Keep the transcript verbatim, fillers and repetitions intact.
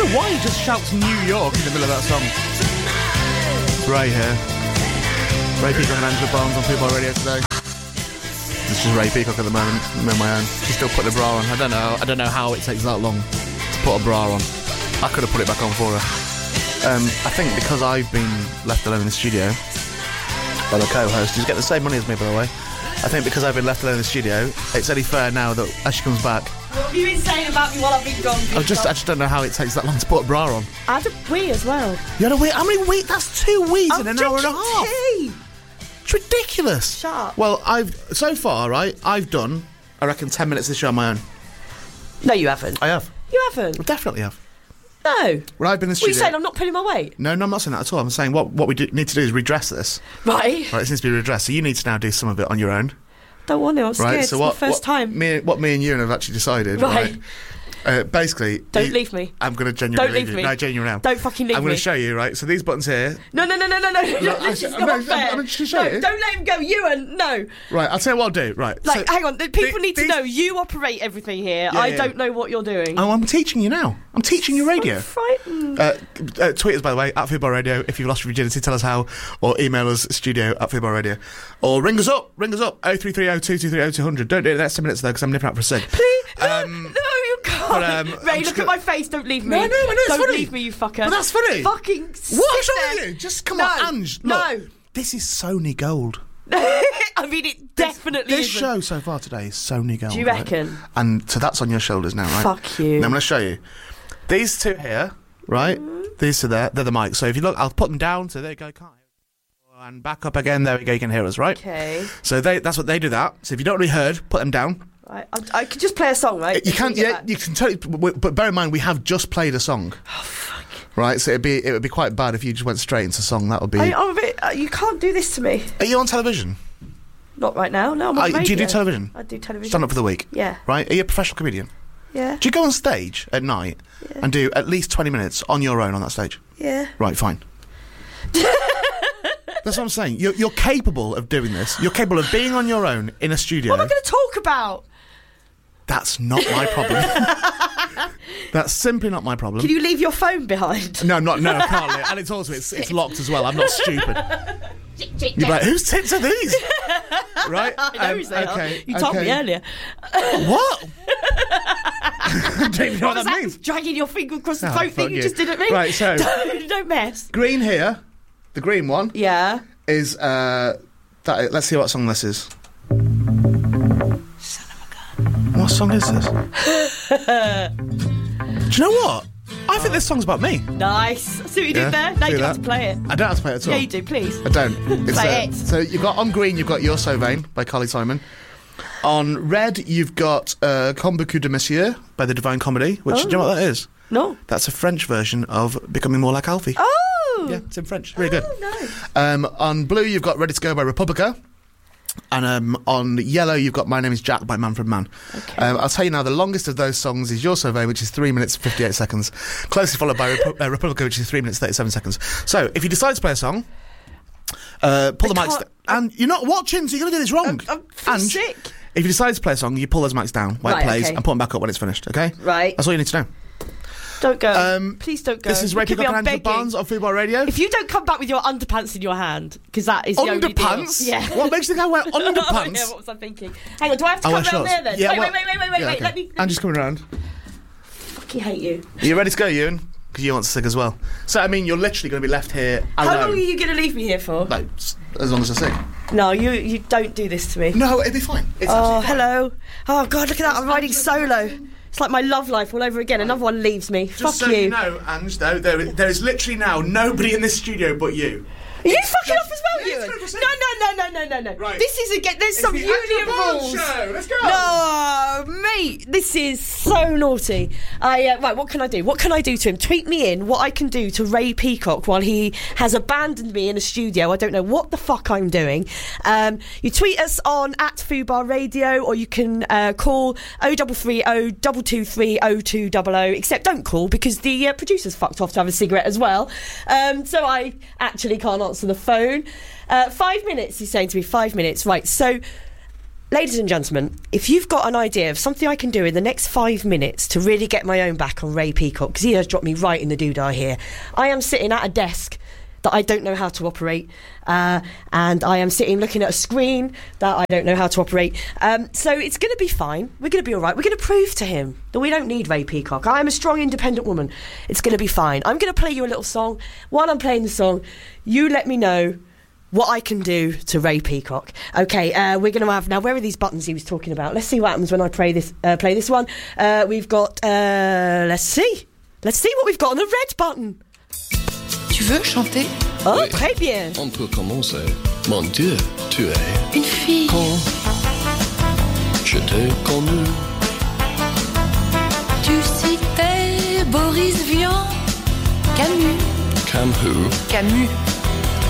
know why he just shouts New York in the middle of that song. It's Ray here. Ray Peacock and Angela Barnes on Football Radio today. This is Ray Peacock at the moment. I'm on my own. She's still putting a bra on. I don't know. I don't know how it takes that long to put a bra on. I could have put it back on for her. Um, I think because I've been left alone in the studio by the co-host, who's getting the same money as me, by the way. I think because I've been left alone in the studio, it's only fair now that as she comes back. What have you been saying about me while I've been gone? I just, I just don't know how it takes that long to put a bra on. I had a wee as well. You had a wee? How many wee? That's two wees I'm in an hour and a half. Tea. It's ridiculous. Shut up. Well, I've so far, right? I've done, I reckon, ten minutes of this show on my own. No, you haven't. I have. You haven't. I definitely have. No. When I've been in the What are studio. you saying? I'm not pulling my weight. No, no, I'm not saying that at all. I'm saying what what we do, need to do is redress this. Right. Right, it needs to be redressed. So you need to now do some of it on your own. Don't want to. I'm scared. Right. It's So what? my first what time. Me, what me and you have actually decided. Right. Right. Uh, basically, Don't you- leave me. I'm going to genuinely Don't leave you. me. No, genuinely now. Don't fucking leave I'm going me. to show you, right? So these buttons here. No, no, no, no, no, no. Look, This I- is I'm not gonna- fair. I'm just gonna show no, you. don't let him go. Ewan, no. Right. I'll tell you what I'll do. Right. Like, so hang on. the People the- need to these- know you operate everything here. Yeah, I yeah. don't know what you're doing. Oh, I'm teaching you now. I'm teaching you radio. I'm frightened. Uh, uh, tweet us, by the way, at Football Radio. If you've lost your virginity, tell us how. Or email us, studio at Football Radio. Or ring us up. Ring us up. oh three three oh two two three oh two hundred. Don't do it in the next ten minutes, though, because I'm nipping out for a cig. Please. No, Um, no, you can't. but, um, Ray, I'm look just at gonna- my face. Don't leave me. No, no, I know, it's Don't funny. leave me, you fucker. But that's funny. Fucking sit What's wrong there. with you? Just come No, on, Ange. Look, no. This is Sony Gold. I mean, it definitely This isn't. show so far today is Sony Gold. Do you right? reckon? And so that's on your shoulders now, right? Fuck you. Now I'm going to show you. These two here, right? These two there, they're the mics. So if you look, I'll put them down. So there you go. Can't hear us. And back up again. There we go. You can hear us, right? Okay. So they, that's what they do. That. So if you don't already heard, put them down. Right. I, I could just play a song, right? You Until can't. we get Yeah, back. you can totally. But bear in mind, we have just played a song. Oh fuck. Right. So it'd be it would be quite bad if you just went straight into song. That would be. I, I'm a bit. Uh, you can't do this to me. Are you on television? Not right now. No, I'm on Uh, radio. do you do television? I do television. Stand up for the week. Yeah. Right. Are you a professional comedian? Yeah. Do you go on stage at night Yeah. and do at least twenty minutes on your own on that stage? Yeah. Right, fine. That's what I'm saying. You're, you're capable of doing this. You're capable of being on your own in a studio. What am I going to talk about? That's not my problem. That's simply not my problem. Can you leave your phone behind? No, I'm not. No, I can't. Leave. And it's also it's, it's locked as well. I'm not stupid. You're like, whose tits are these? Right? I know Um, who's they okay, are. You told me okay. earlier. What? I don't even know what was that that? means. Dragging your finger across the Oh, throat fuck thing you you. just did at me. Right, so- don't, don't mess. Green here, the green one, Yeah. is uh that let's see what song this is. Son of a gun. What song is this? Do you know what? I think this song's about me. Nice. See what you Yeah, did there? Now see you have that? to play it. I don't have to play it at all. Yeah, you do. Please. I don't. It's, Play uh, it. So you've got on green, you've got You're So Vain by Carly Simon. On red, you've got uh, Comme beaucoup de Monsieur by The Divine Comedy, which, Oh. do you know what that is? No. That's a French version of Becoming More Like Alfie. Oh. Yeah, it's in French. Really good. Oh, nice. Um, on blue, you've got Ready to Go by Republica. And um, on yellow, you've got My Name is Jack by Manfred Mann. Okay. Um, I'll tell you now, the longest of those songs is Your So Vain, which is three minutes and fifty-eight seconds, closely followed by Repu- uh, Republica, which is three minutes thirty-seven seconds. So, if you decide to play a song, uh, pull I the mics can't- down. And you're not watching, so you're going to do this wrong. I'm, I'm And sick. if you decide to play a song, you pull those mics down while Right, it plays okay. and put them back up when it's finished, okay? Right. That's all you need to know. Don't go. Um, Please don't go. This is Ray Look at me, Peacock I'm and Angela begging. Barnes on Football Radio. If you don't come back with your underpants in your hand, because that is the only deal. Underpants? Yeah. What makes you think I wear Oh, underpants? yeah, what was I thinking? Hang on, do I have to I come wear round shorts. there then? Yeah, wait, well- wait, wait, wait, wait, Yeah, wait, okay. let me... Angie's coming around. Fucking hate you. Are you ready to go, Ewan? Because you want to sing as well. So, I mean, you're literally going to be left here alone. How long are you going to leave me here for? No, s- as long as I sing. No, you you don't do this to me. No, it'll be fine. It's Oh, absolutely fine. hello. Oh, God, look at that. I'm riding solo. It's like my love life all over again. Another one leaves me. Just Fuck so you. you know, Ange, though, there, there is literally now nobody in this studio but you. Are you fucking off as well, Yeah, Ewan? it's No, gonna no, no, no, no, no, no. Right. This is again. There's It's some the union Angela Barnes rules. show. Let's go. No, mate, this is so naughty. I uh, right. What can I do? What can I do to him? Tweet me in what I can do to Ray Peacock while he has abandoned me in a studio. I don't know what the fuck I'm doing. Um, you tweet us on at Fubar Radio, or you can uh, call oh double three oh double two three oh two double oh. Except don't call because the uh, producer's fucked off to have a cigarette as well. Um, so I actually can't answer the phone. Uh, five minutes, he's saying to me, five minutes. Right, so ladies and gentlemen, if you've got an idea of something I can do in the next five minutes to really get my own back on Ray Peacock, because he has dropped me right in the doodah here. I am sitting at a desk that I don't know how to operate, uh, and I am sitting looking at a screen that I don't know how to operate. Um, so it's going to be fine. We're going to be all right. We're going to prove to him that we don't need Ray Peacock. I am a strong, independent woman. It's going to be fine. I'm going to play you a little song. While I'm playing the song, you let me know what I can do to Ray Peacock. Okay, uh, we're going to have... Now, where are these buttons he was talking about? Let's see what happens when I play this, uh, play this one. Uh, we've got... Uh, let's see. Let's see what we've got on the red button. Tu veux chanter? Oh, Oui. très bien. On peut commencer. Mon Dieu, tu es... Une fille. Quand je t'ai connu, Tu citais Boris Vian, Camus. Camus, Camus.